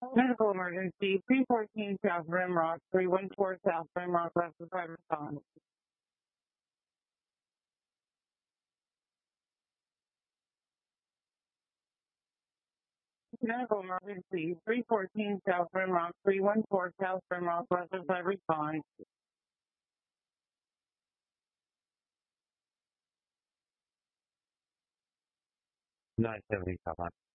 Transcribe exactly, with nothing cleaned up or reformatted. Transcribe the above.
Medical emergency, three fourteen South Rimrock, three one four South Rimrock, classified response. Medical emergency, three fourteen South Rimrock, three one four South Rimrock, classified response. nine seventy-five.